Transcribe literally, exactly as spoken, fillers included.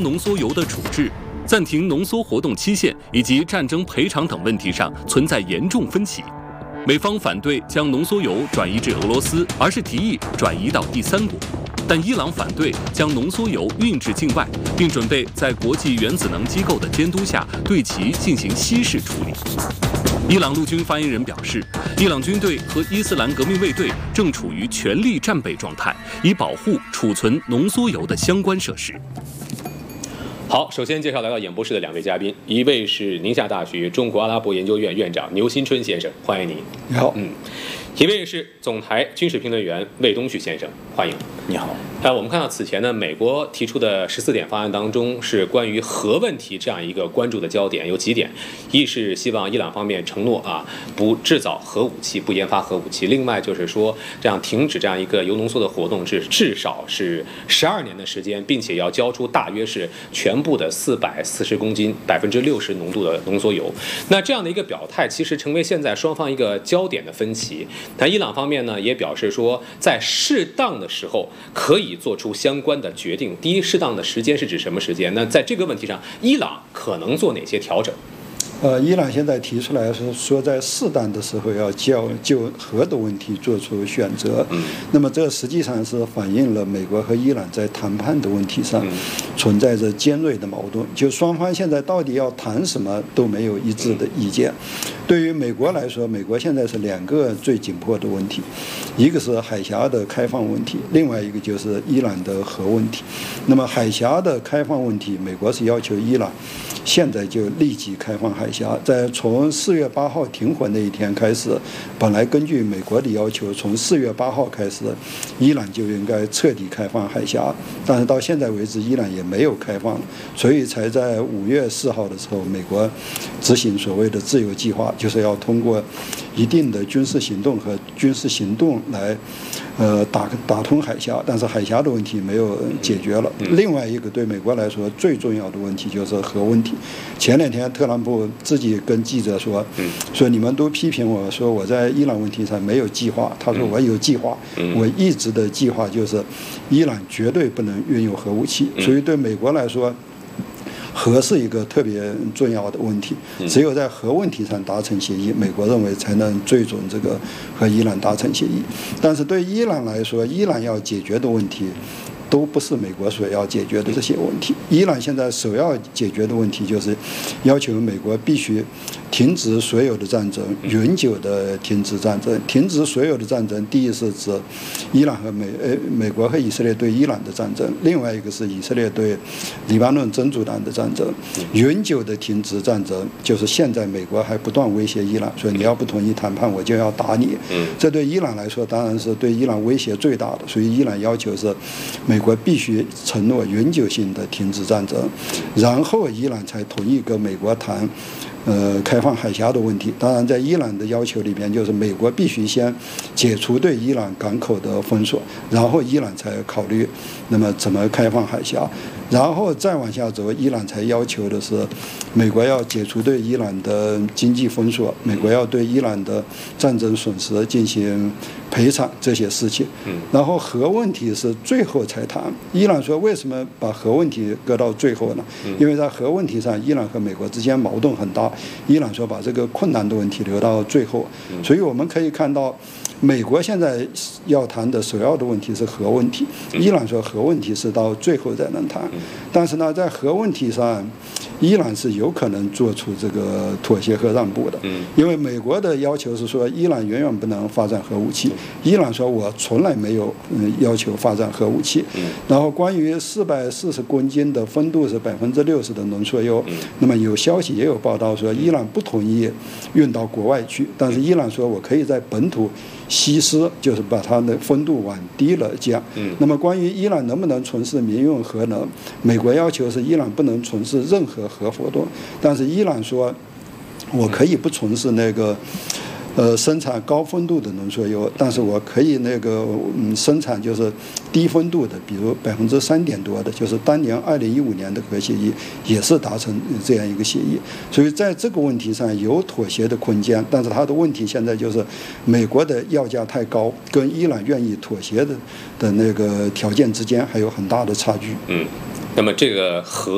浓缩铀的处置、暂停浓缩活动期限以及战争赔偿等问题上存在严重分歧。美方反对将浓缩铀转移至俄罗斯，而是提议转移到第三国。但伊朗反对将浓缩铀运至境外，并准备在国际原子能机构的监督下对其进行稀释处理。伊朗陆军发言人表示，伊朗军队和伊斯兰革命卫队正处于全力战备状态，以保护储存浓缩铀的相关设施。好，首先介绍来到演播室的两位嘉宾，一位是宁夏大学中国阿拉伯研究院院长牛新春先生，欢迎您。 你好。 嗯，一位是总台军事评论员魏东旭先生，欢迎。 你好。 呃，我们看到此前呢，美国提出的十四点方案当中是关于核问题这样一个关注的焦点，有几点：一是希望伊朗方面承诺啊不制造核武器，不研发核武器；另外就是说这样停止这样一个铀浓缩的活动是至少是十二年的时间，并且要交出大约是全部的四百四十公斤、百分之六十浓度的浓缩铀。那这样的一个表态，其实成为现在双方一个焦点的分歧。但伊朗方面呢也表示说，在适当的时候可以做出相关的决定。第一，适当的时间是指什么时间？那在这个问题上，伊朗可能做哪些调整？ 呃，伊朗现在提出来是说，在适当的时候要就就核的问题做出选择。嗯，那么这实际上是反映了美国和伊朗在谈判的问题上存在着尖锐的矛盾。就双方现在到底要谈什么都没有一致的意见。对于美国来说，美国现在是两个最紧迫的问题，一个是海峡的开放问题，另外一个就是伊朗的核问题。那么海峡的开放问题，美国是要求伊朗现在就立即开放海峡，在从四月八号停火那一天开始，本来根据美国的要求，从四月八号开始，伊朗就应该彻底开放海峡，但是到现在为止，伊朗也没有开放，所以才在五月四号的时候，美国执行所谓的自由计划，就是要通过一定的军事行动和军事行动来，呃，打打通海峡，但是海峡的问题没有解决了。另外一个对美国来说最重要的问题就是核问题。前两天特朗普自己跟记者说，说你们都批评我说我在伊朗问题上没有计划，他说我有计划，我一直的计划就是伊朗绝对不能运用核武器，所以对美国来说，核是一个特别重要的问题，只有在核问题上达成协议，美国认为才能最终这个和伊朗达成协议。但是对伊朗来说，伊朗要解决的问题都不是美国所要解决的这些问题。伊朗现在首要解决的问题就是要求美国必须停止所有的战争，永久的停止战争。停止所有的战争，第一是指伊朗和美呃美国和以色列对伊朗的战争，另外一个是以色列对黎巴嫩真主党的战争。永久的停止战争就是现在美国还不断威胁伊朗，说你要不同意谈判，我就要打你。这对伊朗来说当然是对伊朗威胁最大的，所以伊朗要求是美国必须承诺永久性的停止战争，然后伊朗才同意跟美国谈呃，开放海峡的问题。当然在伊朗的要求里边，就是美国必须先解除对伊朗港口的封锁，然后伊朗才考虑那么怎么开放海峡，然后再往下走，伊朗才要求的是美国要解除对伊朗的经济封锁，美国要对伊朗的战争损失进行赔偿这些事情。然后核问题是最后才谈。伊朗说为什么把核问题搁到最后呢？因为在核问题上，伊朗和美国之间矛盾很大，伊朗说把这个困难的问题留到最后。所以我们可以看到，美国现在要谈的首要的问题是核问题，伊朗说核问题是到最后才能谈。但是呢，在核问题上，伊朗是有可能做出这个妥协和让步的，因为美国的要求是说伊朗远远不能发展核武器，伊朗说我从来没有嗯要求发展核武器。然后关于四百四十公斤的分度是百分之六十的浓缩铀，那么有消息也有报道说伊朗不同意运到国外去，但是伊朗说我可以在本土稀释，就是把它的分度往低了降。那么关于伊朗能不能从事民用核能，美国要求是伊朗不能从事任何核活动，但是伊朗说我可以不从事那个呃生产高分度的浓缩铀，但是我可以那个嗯生产就是低分度的，比如百分之三点多的，就是当年二零一五年的核协议也是达成这样一个协议。所以在这个问题上有妥协的空间，但是它的问题现在就是美国的要价太高，跟伊朗愿意妥协的的那个条件之间还有很大的差距。 嗯，那么这个核